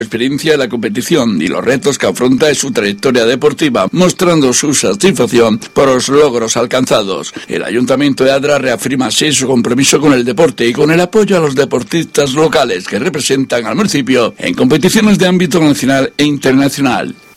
experiencia de la competición y los retos que afronta en su trayectoria deportiva, mostrando su satisfacción por los logros alcanzados. El Ayuntamiento de Adra reafirma así su compromiso con el deporte y con el apoyo a los deportistas locales que representan al municipio en competiciones de ámbito nacional e internacional.